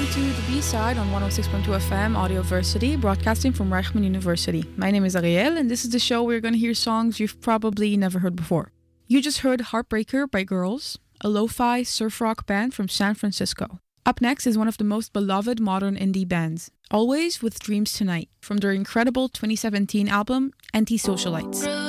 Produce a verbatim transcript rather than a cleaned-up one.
to the B-Side on one oh six point two F M Audioversity, broadcasting from Reichman University. My name is Ariel, and this is the show where you're going to hear songs you've probably never heard before. You just heard Heartbreaker by Girls, a lo-fi surf rock band from San Francisco. Up next is one of the most beloved modern indie bands, Always with Dreams Tonight, from their incredible twenty seventeen album, Anti-Socialites.